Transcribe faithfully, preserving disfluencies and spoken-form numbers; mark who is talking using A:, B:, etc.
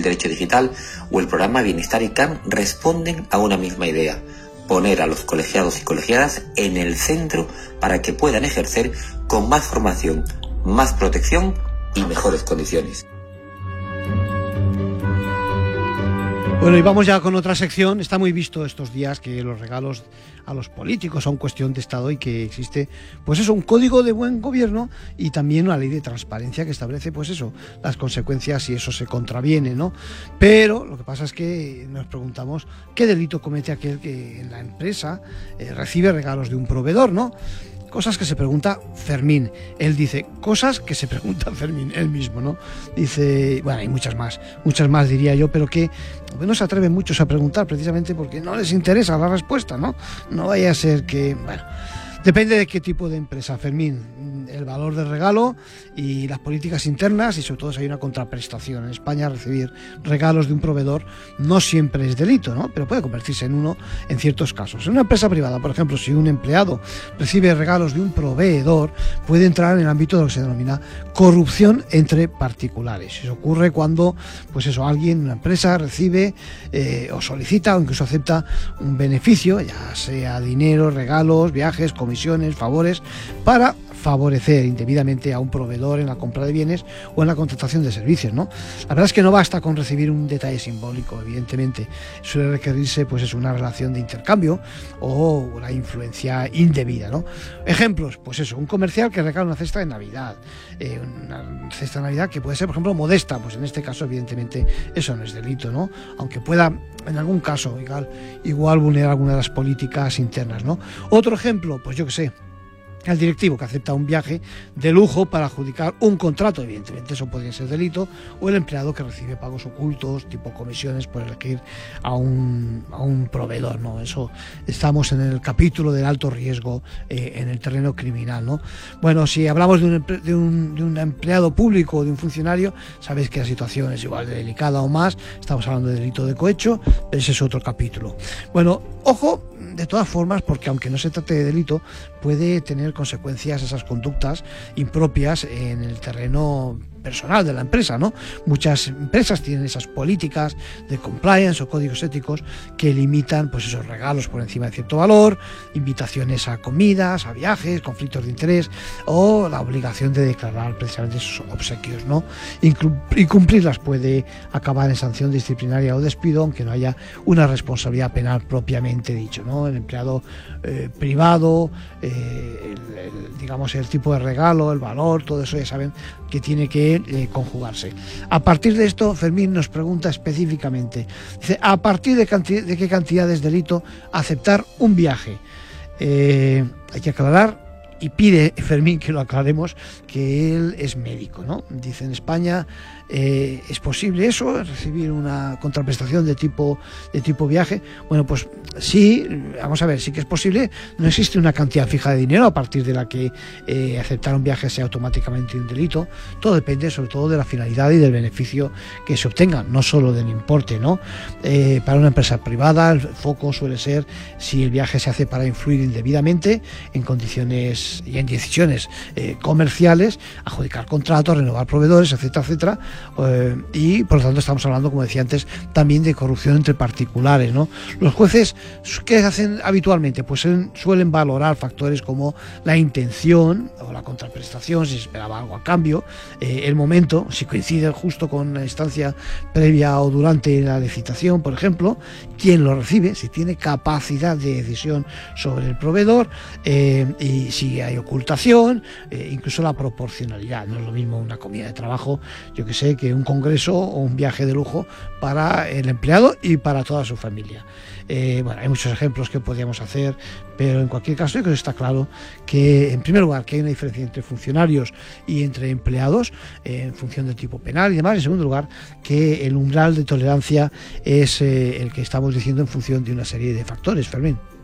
A: Derecho Digital o el programa Bienestar I C A M responden a una misma idea: poner a los colegiados y colegiadas en el centro para que puedan ejercer con más formación, más protección y mejores condiciones.
B: Bueno, y vamos ya con otra sección. Está muy visto estos días que los regalos a los políticos son cuestión de Estado y que existe, pues eso, un código de buen gobierno y también una ley de transparencia que establece, pues eso, las consecuencias si eso se contraviene, ¿no? Pero lo que pasa es que nos preguntamos qué delito comete aquel que en la empresa eh, recibe regalos de un proveedor, ¿no? Cosas que se pregunta Fermín. Él dice, cosas que se pregunta Fermín, él mismo, ¿no? Dice, bueno, hay muchas más, muchas más diría yo, pero que no se atreven muchos a preguntar precisamente porque no les interesa la respuesta, ¿no? No vaya a ser que, bueno, depende de qué tipo de empresa, Fermín, el valor del regalo y las políticas internas, y sobre todo si hay una contraprestación. En España recibir regalos de un proveedor no siempre es delito, ¿no? Pero puede convertirse en uno en ciertos casos. En una empresa privada, por ejemplo, si un empleado recibe regalos de un proveedor, puede entrar en el ámbito de lo que se denomina corrupción entre particulares. Eso ocurre cuando, pues eso, alguien, una empresa recibe eh, o solicita o incluso acepta un beneficio, ya sea dinero, regalos, viajes, comisiones, favores, para favorecer indebidamente a un proveedor en la compra de bienes o en la contratación de servicios, ¿no? La verdad es que no basta con recibir un detalle simbólico, evidentemente. Suele requerirse, pues es una relación de intercambio o una influencia indebida, ¿no? Ejemplos, pues eso, un comercial que regala una cesta de Navidad, eh, una cesta de Navidad que puede ser, por ejemplo, modesta, pues en este caso, evidentemente, eso no es delito, ¿no? Aunque pueda, en algún caso, igual, igual vulnerar alguna de las políticas internas, ¿no? Otro ejemplo, pues yo que sé, el directivo que acepta un viaje de lujo para adjudicar un contrato, evidentemente eso podría ser delito, o el empleado que recibe pagos ocultos, tipo comisiones, por elegir a un, a un proveedor, ¿no? Eso estamos en el capítulo del alto riesgo eh, en el terreno criminal, ¿no? Bueno, si hablamos de un, de, un, de un empleado público o de un funcionario, sabéis que la situación es igual de delicada o más, estamos hablando de delito de cohecho, pero ese es otro capítulo. Bueno, ojo, de todas formas, porque aunque no se trate de delito, puede tener consecuencias esas conductas impropias en el terreno personal de la empresa, ¿no? Muchas empresas tienen esas políticas de compliance o códigos éticos que limitan, pues esos regalos por encima de cierto valor, invitaciones a comidas, a viajes, conflictos de interés o la obligación de declarar precisamente esos obsequios, ¿no? Y cumplirlas puede acabar en sanción disciplinaria o despido, aunque no haya una responsabilidad penal propiamente dicho, ¿no? El empleado eh, privado, eh, el, el, digamos el tipo de regalo, el valor, todo eso ya saben que tiene que Eh, conjugarse. A partir de esto, Fermín nos pregunta específicamente, dice, ¿a partir de, de qué cantidad es delito aceptar un viaje? Eh, hay que aclarar, y pide Fermín que lo aclaremos, que él es médico, ¿no? Dice, en España eh, ¿es posible eso, recibir una contraprestación de tipo, de tipo viaje? Bueno, pues sí, vamos a ver, sí que es posible. No existe una cantidad fija de dinero a partir de la que eh, aceptar un viaje sea automáticamente un delito. Todo depende sobre todo de la finalidad y del beneficio que se obtenga, no solo del importe, ¿no? Eh, para una empresa privada el foco suele ser si el viaje se hace para influir indebidamente en condiciones y en decisiones eh, comerciales, adjudicar contratos, renovar proveedores, etcétera, etcétera, eh, y por lo tanto estamos hablando, como decía antes, también de corrupción entre particulares, ¿no? Los jueces, ¿qué hacen habitualmente? Pues suelen valorar factores como la intención o la contraprestación, si se esperaba algo a cambio, eh, el momento, si coincide justo con la instancia previa o durante la licitación, por ejemplo, quién lo recibe, si tiene capacidad de decisión sobre el proveedor, eh, y si hay ocultación, eh, incluso la proporcionalidad. No es lo mismo una comida de trabajo, yo que sé, que un congreso o un viaje de lujo para el empleado y para toda su familia. Eh, bueno, hay muchos ejemplos que podríamos hacer, pero en cualquier caso yo creo que está claro que, en primer lugar, que hay una diferencia entre funcionarios y entre empleados eh, en función del tipo penal y demás. En segundo lugar, que el umbral de tolerancia es eh, el que estamos diciendo en función de una serie de factores, Fermín.